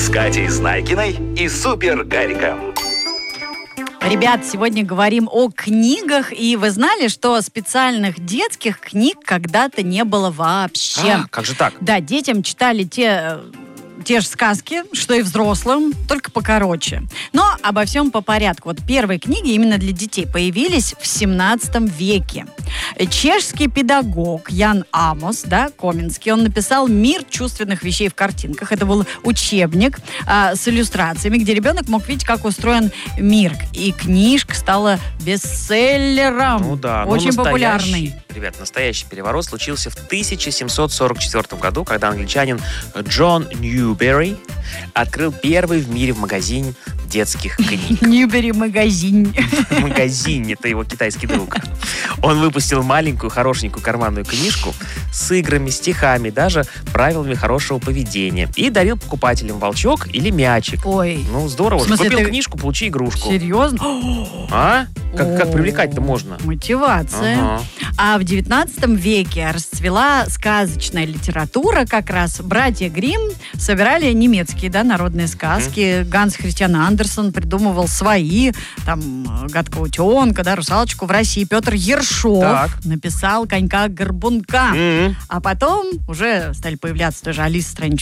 с Катей Знайкиной и Супер Гариком. Ребят, сегодня говорим о книгах, и вы знали, что специальных детских книг когда-то не было вообще? Как же так? Да, детям читали те же сказки, что и взрослым, только покороче. Но обо всем по порядку. Вот первые книги именно для детей появились в 17 веке. Чешский педагог Ян Амос, Коминский, он написал «Мир чувственных вещей в картинках». Это был учебник с иллюстрациями, где ребенок мог видеть, как устроен мир. И книжка стала бестселлером. Ну да, очень популярной. Ребят, настоящий переворот случился в 1744 году, когда англичанин Джон Ньюбери открыл первый в мире магазин детских книг. Ньюбери магазин. Магазин, это его китайский друг. Он выпустил маленькую, хорошенькую карманную книжку с играми, стихами, даже правилами хорошего поведения. И дарил покупателям волчок или мячик. Ой. Ну, здорово. В смысле, купил ты- книжку, получи игрушку. Серьезно? А? Как привлекать-то можно? Мотивация. Ага. А в 19 веке расцвела сказочная литература как раз. Братья Гримм собирали немецкие, народные сказки. Ганс Христиан Андерсон придумывал свои. Там «Гадкого утенка», «Русалочку» в России. Петр Ершов написал «Конька-горбунка». А потом уже стали появляться тоже Алиса в стране